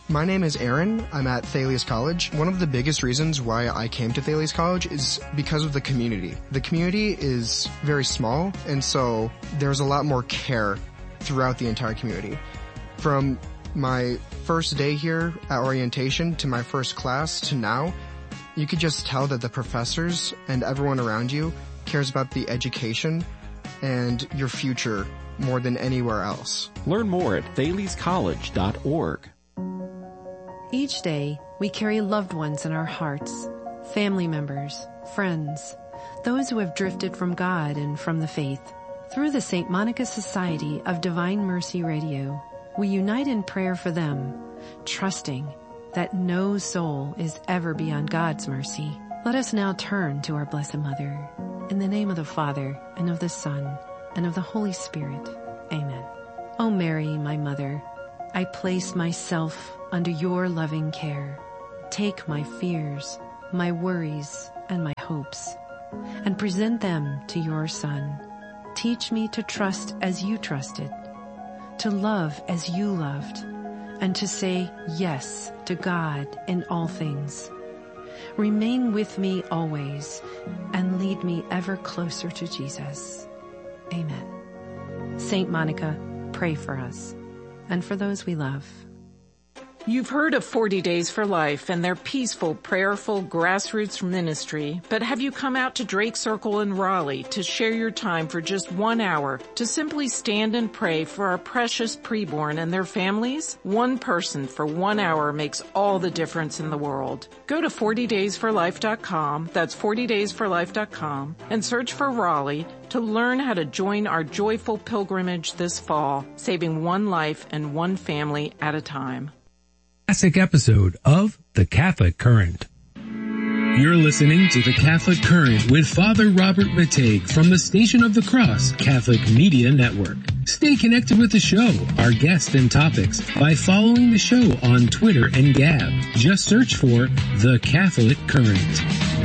My name is Aaron. I'm at Thales College. One of the biggest reasons why I came to Thales College is because of the community. The community is very small, and so there's a lot more care throughout the entire community. From my first day here at orientation to my first class to now, you could just tell that the professors and everyone around you cares about the education and your future more than anywhere else. Learn more at thalescollege.org. Each day, we carry loved ones in our hearts, family members, friends, those who have drifted from God and from the faith. Through the St. Monica Society of Divine Mercy Radio, we unite in prayer for them, trusting that no soul is ever beyond God's mercy. Let us now turn to our Blessed Mother. In the name of the Father, and of the Son, and of the Holy Spirit. Amen. O Mary, my Mother, I place myself under your loving care. Take my fears, my worries, and my hopes, and present them to your Son. Teach me to trust as you trusted, to love as you loved, and to say yes to God in all things. Remain with me always, and lead me ever closer to Jesus. Amen. Saint Monica, pray for us, and for those we love. You've heard of 40 Days for Life and their peaceful, prayerful grassroots ministry, but have you come out to Drake Circle in Raleigh to share your time for just 1 hour to simply stand and pray for our precious preborn and their families? One person for 1 hour makes all the difference in the world. Go to 40daysforlife.com, that's 40daysforlife.com, and search for Raleigh to learn how to join our joyful pilgrimage this fall, saving one life and one family at a time. Classic episode of The Catholic Current. You're listening to The Catholic Current with Father Robert Matej from the Station of the Cross Catholic Media Network. Stay connected with the show, our guests and topics by following the show on Twitter and Gab. Just search for The Catholic Current.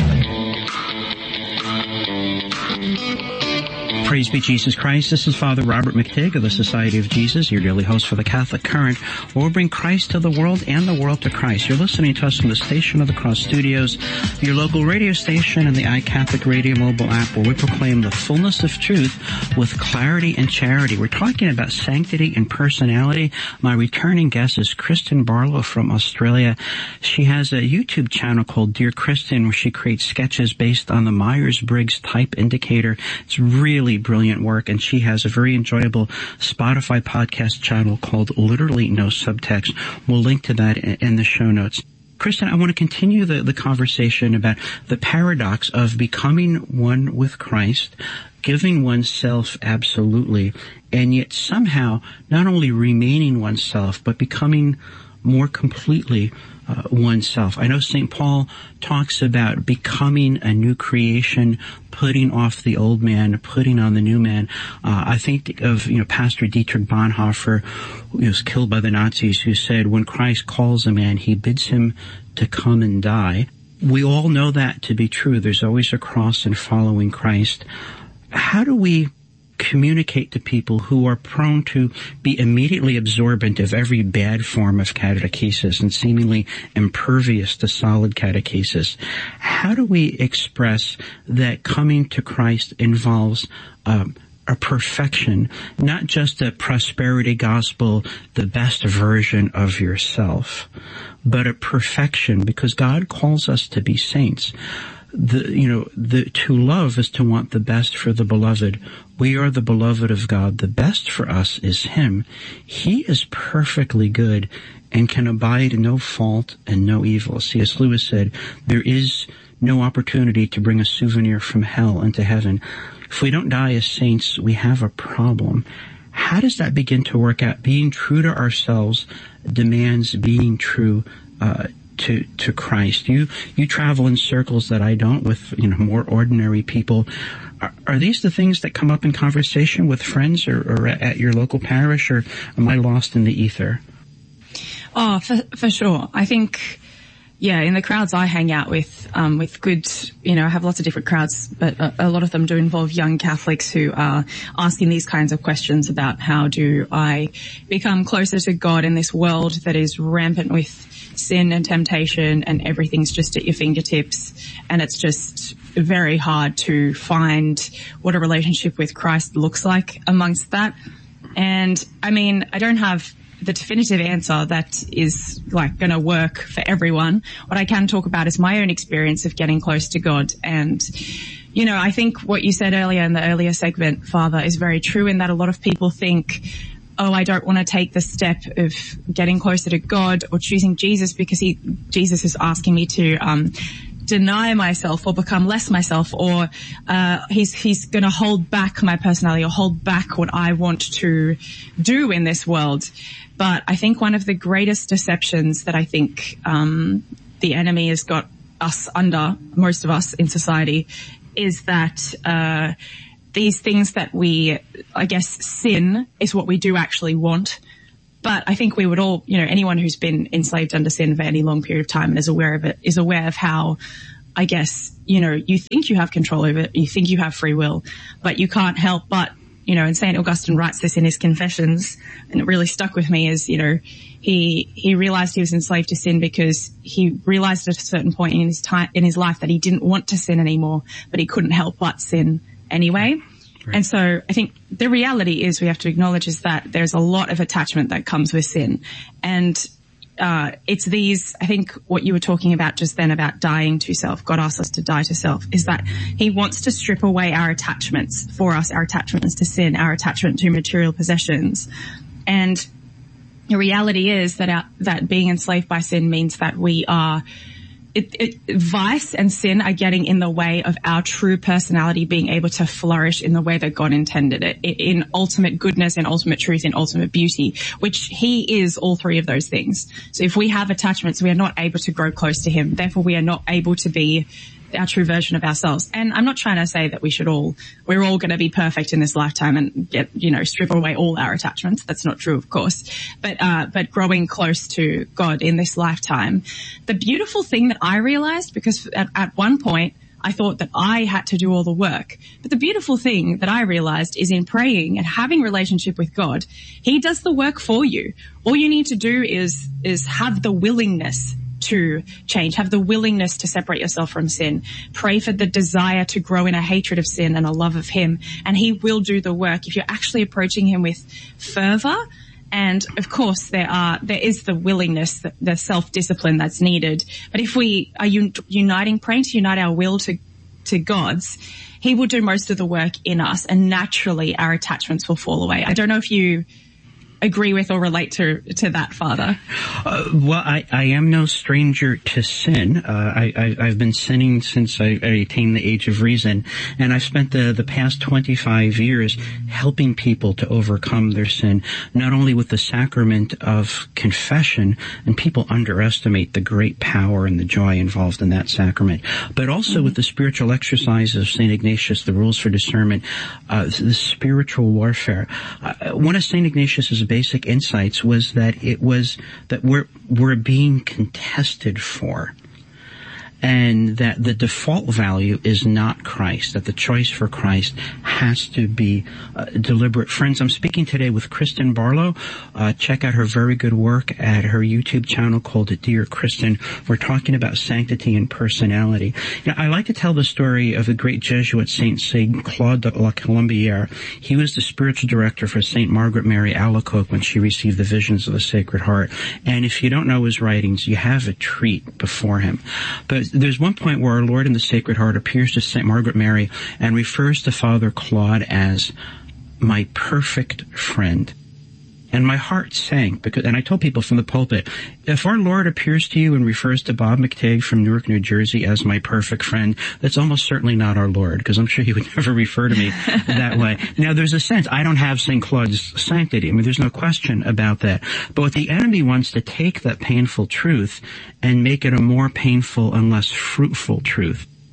Praise be Jesus Christ. This is Father Robert Matej of the Society of Jesus, your daily host for the Catholic Current, where we'll bring Christ to the world and the world to Christ. You're listening to us from the Station of the Cross Studios, your local radio station, and the iCatholic Radio mobile app, where we proclaim the fullness of truth with clarity and charity. We're talking about sanctity and personality. My returning guest is Kristen Barlow from Australia. She has a YouTube channel called Dear Kristen, where she creates sketches based on the Myers-Briggs Type Indicator. It's really brilliant work, and she has a very enjoyable Spotify podcast channel called Literally No Subtext. We'll link to that in the show notes. Kristen, I want to continue the conversation about the paradox of becoming one with Christ, giving oneself absolutely, and yet somehow not only remaining oneself, but becoming more completely oneself. I know St. Paul talks about becoming a new creation, putting off the old man, putting on the new man. I think of, Pastor Dietrich Bonhoeffer, who was killed by the Nazis, who said, when Christ calls a man, he bids him to come and die. We all know that to be true. There's always a cross in following Christ. How do we communicate to people who are prone to be immediately absorbent of every bad form of catechesis and seemingly impervious to solid catechesis? How do we express that coming to Christ involves a perfection, not just a prosperity gospel, the best version of yourself, but a perfection, because God calls us to be saints. To love is to want the best for the beloved. We are the beloved of God. The best for us is Him. He is perfectly good and can abide in no fault and no evil. C.S. Lewis said, there is no opportunity to bring a souvenir from hell into heaven. If we don't die as saints, we have a problem. How does that begin to work out? Being true to ourselves demands being true to Christ. You travel in circles that I don't, with more ordinary people. Are these the things that come up in conversation with friends or at your local parish, or am I lost in the ether? Oh, for sure. I think in the crowds I hang out with good, I have lots of different crowds, but a lot of them do involve young Catholics who are asking these kinds of questions about how do I become closer to God in this world that is rampant with sin and temptation and everything's just at your fingertips, and it's just very hard to find what a relationship with Christ looks like amongst that. And I mean, I don't have the definitive answer that is like going to work for everyone. What I can talk about is my own experience of getting close to God. And, I think what you said earlier in the earlier segment, Father, is very true in that a lot of people think, oh, I don't want to take the step of getting closer to God or choosing Jesus because Jesus is asking me to, deny myself or become less myself, or he's going to hold back my personality or hold back what I want to do in this world. But I think one of the greatest deceptions that I think the enemy has got us under, most of us in society, is that these things that we, I guess, sin is what we do actually want. But I think we would all, anyone who's been enslaved under sin for any long period of time and is aware of it, is aware of how, I guess, you think you have control over it, you think you have free will, but you can't help but, and St. Augustine writes this in his Confessions, and it really stuck with me, is, he realized he was enslaved to sin because he realized at a certain point in his life that he didn't want to sin anymore, but he couldn't help but sin anyway. Right. And so I think the reality is we have to acknowledge is that there's a lot of attachment that comes with sin. And it's these, I think what you were talking about just then about dying to self, God asks us to die to self, is that he wants to strip away our attachments for us, our attachments to sin, our attachment to material possessions. And the reality is that being enslaved by sin means that we are vice and sin are getting in the way of our true personality being able to flourish in the way that God intended it, in ultimate goodness, in ultimate truth, in ultimate beauty, which he is all three of those things. So if we have attachments, we are not able to grow close to him. Therefore, we are not able to be our true version of ourselves. And I'm not trying to say that we're all going to be perfect in this lifetime and get, strip away all our attachments. That's not true, of course. But growing close to God in this lifetime. The beautiful thing that I realized, because at one point I thought that I had to do all the work. But the beautiful thing that I realized is in praying and having relationship with God, he does the work for you. All you need to do is have the willingness to change, have the willingness to separate yourself from sin, pray for the desire to grow in a hatred of sin and a love of him, and he will do the work if you're actually approaching him with fervor. And of course there is the willingness, the self-discipline that's needed. But if we are praying to unite our will to God's, he will do most of the work in us, and naturally our attachments will fall away. I don't know if you agree with or relate to that, Father. Well, I am no stranger to sin. I've been sinning since I attained the age of reason, and I've spent the past 25 years helping people to overcome their sin, not only with the sacrament of confession, and people underestimate the great power and the joy involved in that sacrament, but also with the spiritual exercises of St. Ignatius, the rules for discernment, the spiritual warfare. One of St. Ignatius's basic insights was that we're being contested for, and that the default value is not Christ, that the choice for Christ has to be deliberate. Friends, I'm speaking today with Kristen Barlow. Check out her very good work at her YouTube channel called Dear Kristen. We're talking about sanctity and personality. I like to tell the story of the great Jesuit Saint Claude de la Colombière. He was the spiritual director for Saint Margaret Mary Alacoque when she received the visions of the Sacred Heart. And if you don't know his writings, you have a treat before him. But there's one point where our Lord in the Sacred Heart appears to St. Margaret Mary and refers to Father Claude as my perfect friend. And my heart sank, and I told people from the pulpit, if our Lord appears to you and refers to Bob McTague from Newark, New Jersey as my perfect friend, that's almost certainly not our Lord, because I'm sure he would never refer to me that way. Now, there's a sense, I don't have St. Claude's sanctity. I mean, there's no question about that. But what the enemy wants to take that painful truth and make it a more painful and less fruitful truth.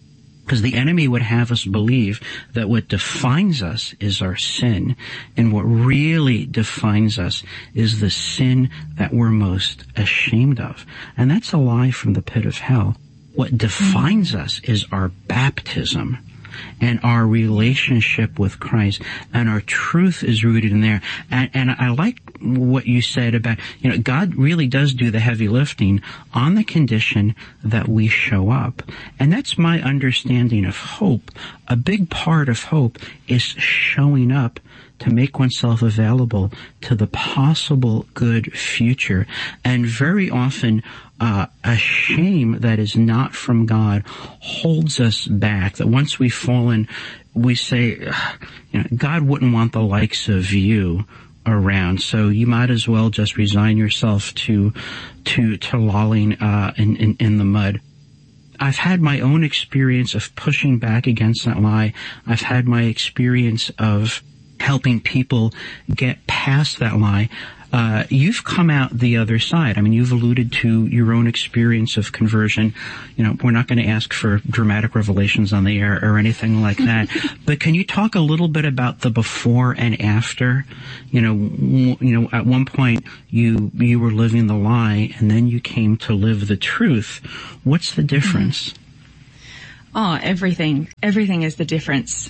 Because the enemy would have us believe that what defines us is our sin, and what really defines us is the sin that we're most ashamed of. And that's a lie from the pit of hell. What defines us is our baptism and our relationship with Christ, and our truth is rooted in there. And I like what you said about, God really does do the heavy lifting on the condition that we show up. And that's my understanding of hope. A big part of hope is showing up to make oneself available to the possible good future. And very often, a shame that is not from God holds us back. That once we've fallen, we say, God wouldn't want the likes of you around, so you might as well just resign yourself to lolling in the mud. I've had my own experience of pushing back against that lie. I've had my experience of helping people get past that lie. You've come out the other side. I mean, you've alluded to your own experience of conversion. We're not going to ask for dramatic revelations on the air or anything like that. But can you talk a little bit about the before and after? At one point you were living the lie, and then you came to live the truth. What's the difference? Oh, everything. Everything is the difference.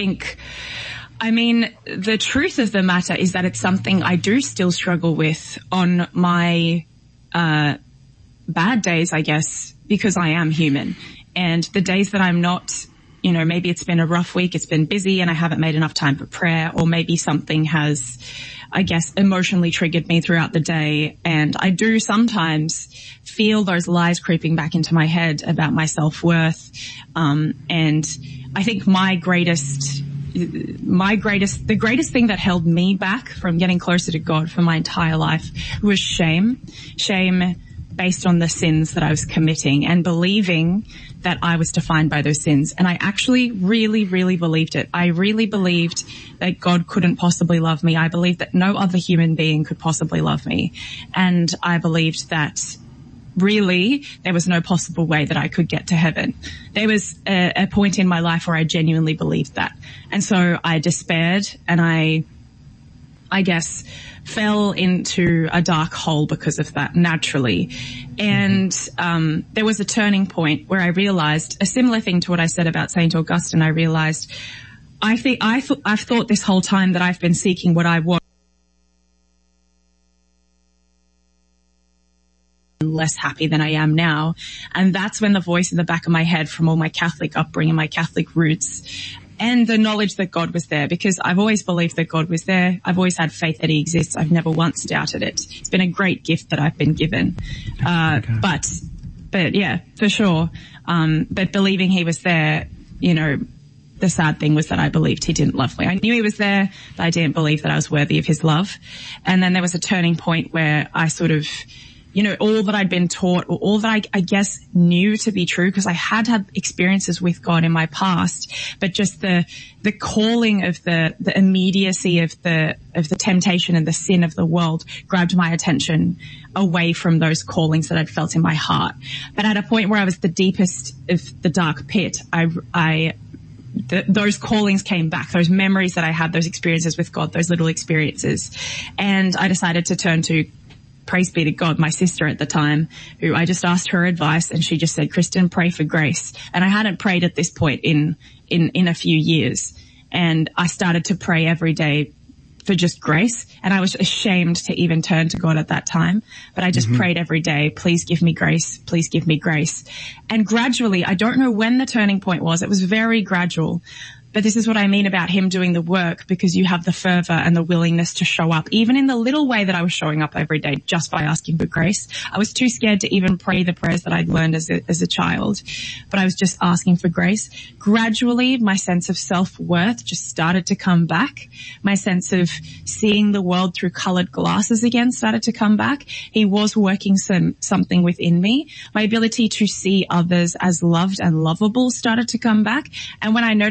The truth of the matter is that it's something I do still struggle with on my bad days, I guess, because I am human. And the days that I'm not, maybe it's been a rough week, it's been busy and I haven't made enough time for prayer, or maybe something has, I guess, emotionally triggered me throughout the day. And I do sometimes feel those lies creeping back into my head about my self-worth. And I think the greatest thing that held me back from getting closer to God for my entire life was shame based on the sins that I was committing and believing that I was defined by those sins. And I actually really, really believed it. I really believed that God couldn't possibly love me. I believed that no other human being could possibly love me. And I believed that really there was no possible way that I could get to heaven. There was a point in my life where I genuinely believed that. And so I despaired, and I guess fell into a dark hole because of that, naturally. And there was a turning point where I realized a similar thing to what I said about St. Augustine. I realized I've thought this whole time that I've been seeking what I want, less happy than I am now. And that's when the voice in the back of my head from all my Catholic upbringing, my Catholic roots, and the knowledge that God was there, because I've always believed that God was there. I've always had faith that he exists. I've never once doubted it. It's been a great gift that I've been given. But yeah, for sure. But believing he was there, the sad thing was that I believed he didn't love me. I knew he was there, but I didn't believe that I was worthy of his love. And then there was a turning point where I sort of, all that I'd been taught, or all that I guess knew to be true, because I had experiences with God in my past, but just the calling of the immediacy of the temptation and the sin of the world grabbed my attention away from those callings that I'd felt in my heart. But at a point where I was the deepest of the dark pit, those callings came back, those memories that I had, those experiences with God, those little experiences. And I decided to turn to, praise be to God, my sister at the time, who I just asked her advice, and she just said, Kristen, pray for grace. And I hadn't prayed at this point in a few years. And I started to pray every day for just grace. And I was ashamed to even turn to God at that time. But I just prayed every day, please give me grace, please give me grace. And gradually, I don't know when the turning point was. It was very gradual. But this is what I mean about him doing the work, because you have the fervor and the willingness to show up, even in the little way that I was showing up every day just by asking for grace. I was too scared to even pray the prayers that I'd learned as a child, but I was just asking for grace. Gradually, my sense of self-worth just started to come back. My sense of seeing the world through colored glasses again started to come back. He was working something within me. My ability to see others as loved and lovable started to come back. And when I noticed that change,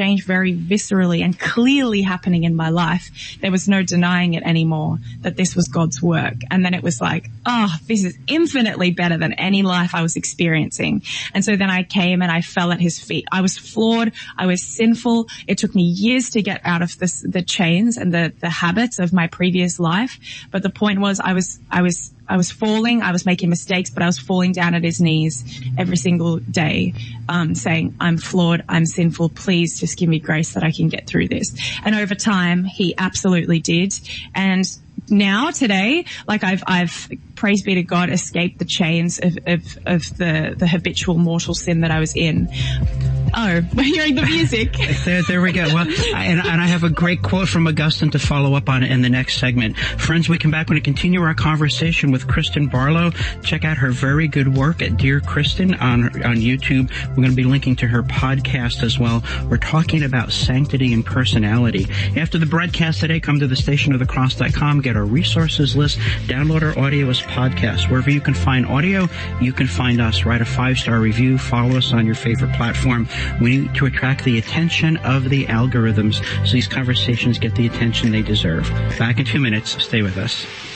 change very viscerally and clearly happening in my life. There was no denying it anymore that this was God's work. And then it was like, oh, this is infinitely better than any life I was experiencing. And so then I came and I fell at his feet. I was flawed. I was sinful. It took me years to get out of the chains and the habits of my previous life. But the point was I was falling, I was making mistakes, but I was falling down at his knees every single day, saying, I'm flawed, I'm sinful, please just give me grace that I can get through this. And over time, he absolutely did. And now today, like I've praise be to God, escaped the chains of the habitual mortal sin that I was in. Oh, we're hearing the music. There we go. Well, and I have a great quote from Augustine to follow up on it in the next segment. Friends, we come back. We're going to continue our conversation with Kristen Barlow. Check out her very good work at Dear Kristen on YouTube. We're going to be linking to her podcast as well. We're talking about sanctity and personality. After the broadcast today, come to the stationofthecross.com, get our resources list, download our audio as podcast. Wherever you can find audio, you can find us. Write a 5-star review. Follow us on your favorite platform. We need to attract the attention of the algorithms so these conversations get the attention they deserve. Back in 2 minutes. Stay with us.